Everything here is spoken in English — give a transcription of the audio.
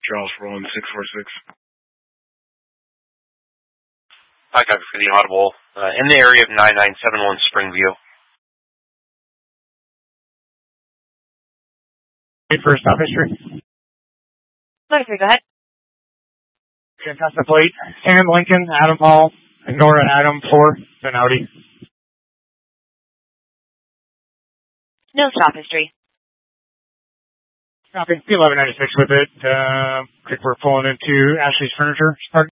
Charles rolling 646. I copy for the audible. In the area of 9971 Springview. Wait for stop history. Okay, go ahead. Fantastic plate. Sam Lincoln, Adam Paul, and Nora Adam 4, then Audi. No stop history. Copy. The 1196 with it. I think we're pulling into Ashley's Furniture. Start.